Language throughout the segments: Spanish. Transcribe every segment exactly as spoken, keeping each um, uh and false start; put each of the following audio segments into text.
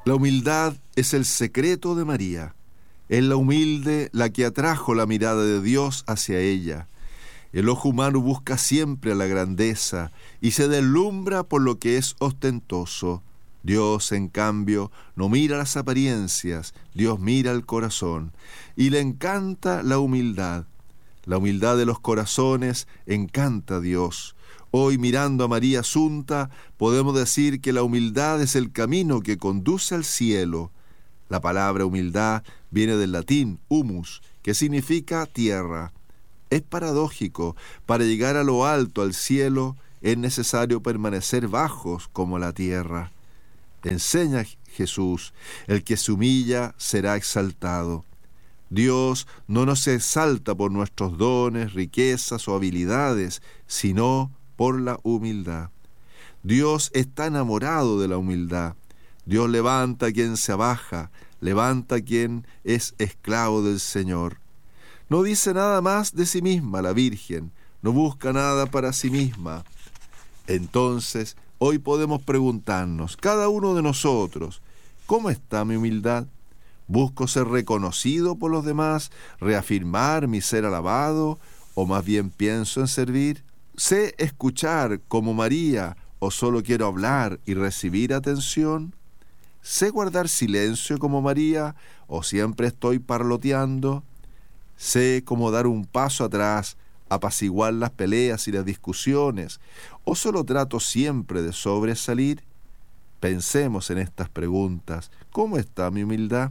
La humildad es el secreto de María. Es la humilde la que atrajo la mirada de Dios hacia ella. El ojo humano busca siempre la grandeza y se deslumbra por lo que es ostentoso. Dios, en cambio, no mira las apariencias, Dios mira el corazón, y le encanta la humildad. La humildad de los corazones encanta a Dios. Hoy, mirando a María Asunta, podemos decir que la humildad es el camino que conduce al cielo. La palabra humildad viene del latín humus, que significa tierra. Es paradójico, para llegar a lo alto, al cielo, es necesario permanecer bajos como la tierra. Enseña Jesús, el que se humilla será exaltado. Dios no nos exalta por nuestros dones, riquezas o habilidades, sino por la humildad. Dios está enamorado de la humildad. Dios levanta a quien se abaja, levanta a quien es esclavo del Señor. No dice nada más de sí misma la Virgen, no busca nada para sí misma. Entonces, hoy podemos preguntarnos, cada uno de nosotros, ¿cómo está mi humildad? ¿Busco ser reconocido por los demás, reafirmar mi ser alabado, o más bien pienso en servir? ¿Sé escuchar como María, o solo quiero hablar y recibir atención? ¿Sé guardar silencio como María, o siempre estoy parloteando? ¿Sé cómo dar un paso atrás, apaciguar las peleas y las discusiones, o solo trato siempre de sobresalir? Pensemos en estas preguntas. ¿Cómo está mi humildad?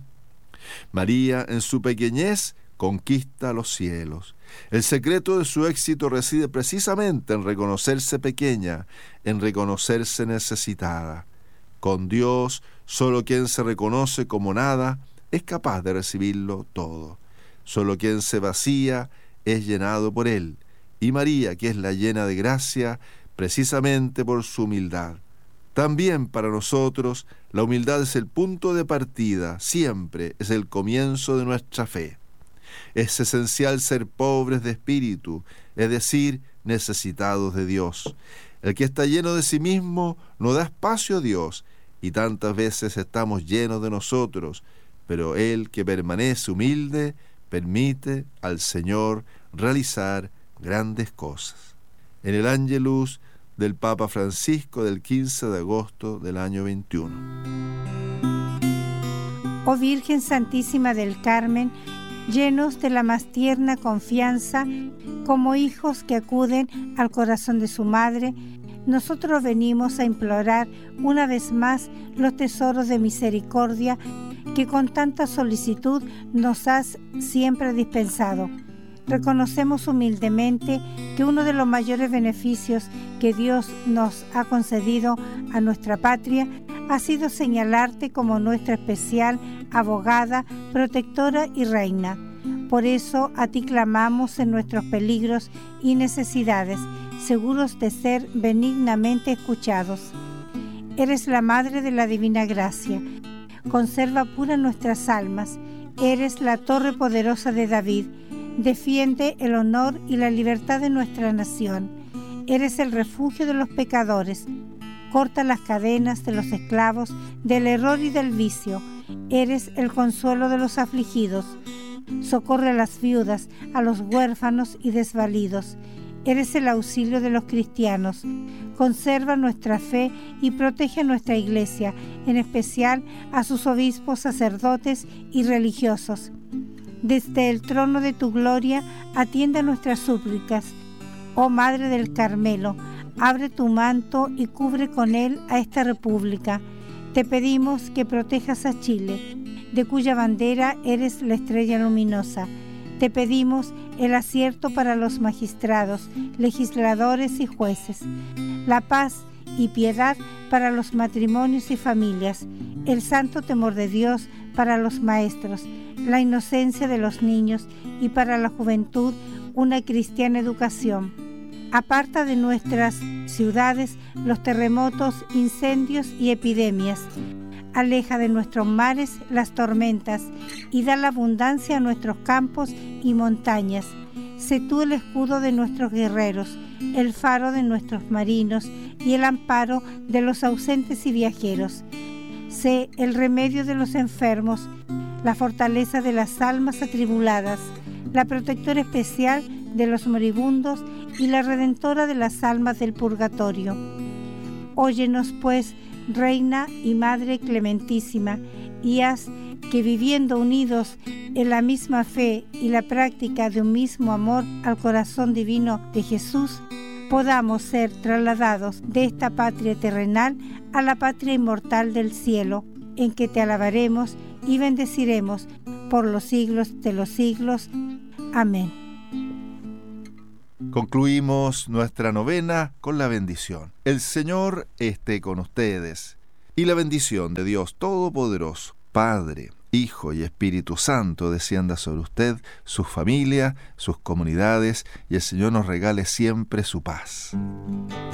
María, en su pequeñez, conquista los cielos. El secreto de su éxito reside precisamente en reconocerse pequeña, en reconocerse necesitada. Con Dios, solo quien se reconoce como nada es capaz de recibirlo todo. Solo quien se vacía es llenado por Él. Y María, que es la llena de gracia, precisamente por su humildad. También para nosotros, la humildad es el punto de partida, siempre es el comienzo de nuestra fe. Es esencial ser pobres de espíritu, es decir, necesitados de Dios. El que está lleno de sí mismo no da espacio a Dios, y tantas veces estamos llenos de nosotros, pero Él que permanece humilde, permite al Señor realizar grandes cosas. En el Ángelus del Papa Francisco del quince de agosto del año veintiuno. Oh Virgen Santísima del Carmen, llenos de la más tierna confianza, como hijos que acuden al corazón de su madre, nosotros venimos a implorar una vez más los tesoros de misericordia que con tanta solicitud nos has siempre dispensado. Reconocemos humildemente que uno de los mayores beneficios que Dios nos ha concedido a nuestra patria ha sido señalarte como nuestra especial abogada, protectora y reina. Por eso a ti clamamos en nuestros peligros y necesidades, seguros de ser benignamente escuchados. Eres la Madre de la Divina Gracia. Conserva puras nuestras almas. Eres la torre poderosa de David. Defiende el honor y la libertad de nuestra nación. Eres el refugio de los pecadores. Corta las cadenas de los esclavos, del error y del vicio. Eres el consuelo de los afligidos. Socorre a las viudas, a los huérfanos y desvalidos. Eres el auxilio de los cristianos. Conserva nuestra fe y protege a nuestra Iglesia, en especial a sus obispos, sacerdotes y religiosos. Desde el trono de tu gloria, atiende a nuestras súplicas. Oh Madre del Carmelo, abre tu manto y cubre con él a esta república. Te pedimos que protejas a Chile, de cuya bandera eres la estrella luminosa. Te pedimos el acierto para los magistrados, legisladores y jueces, la paz y piedad para los matrimonios y familias, el santo temor de Dios para los maestros, la inocencia de los niños y para la juventud una cristiana educación. Aparta de nuestras ciudades los terremotos, incendios y epidemias. Aleja de nuestros mares las tormentas y da la abundancia a nuestros campos y montañas. Sé tú el escudo de nuestros guerreros, el faro de nuestros marinos y el amparo de los ausentes y viajeros. Sé Sé el remedio de los enfermos, la fortaleza de las almas atribuladas, la protectora especial de los moribundos y la redentora de las almas del purgatorio. Óyenos, pues, Reina y Madre clementísima, y haz que, viviendo unidos en la misma fe y la práctica de un mismo amor al corazón divino de Jesús, podamos ser trasladados de esta patria terrenal a la patria inmortal del cielo, en que te alabaremos y bendeciremos por los siglos de los siglos. Amén. Concluimos nuestra novena con la bendición. El Señor esté con ustedes, y la bendición de Dios Todopoderoso, Padre, Hijo y Espíritu Santo, descienda sobre usted, su familia, sus comunidades, y el Señor nos regale siempre su paz.